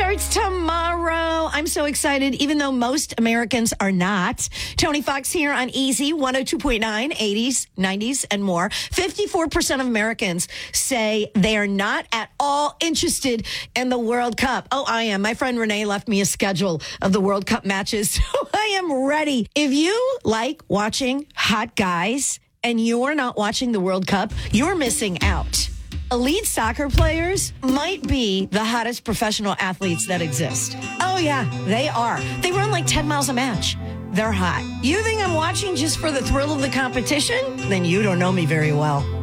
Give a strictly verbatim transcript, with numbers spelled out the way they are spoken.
starts tomorrow. I'm so excited, even though most Americans are not. Tony Fox here on Easy one oh two point nine, eighties, nineties, and more. fifty-four percent of Americans say they are not at all interested in the World Cup. Oh, I am. My friend Renee left me a schedule of the World Cup matches, so I am ready. If you like watching hot guys and you're not watching the World Cup, you're missing out. Elite soccer players might be the hottest professional athletes that exist. Oh, yeah, they are. They run like ten miles a match. They're hot. You think I'm watching just for the thrill of the competition? Then you don't know me very well.